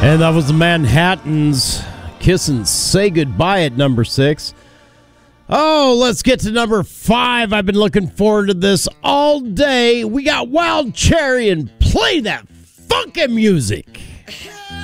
And that was the Manhattans, Kiss and Say Goodbye at number 6. Oh, let's get to number 5. I've been looking forward to this all day. We got Wild Cherry and Play That Funky Music.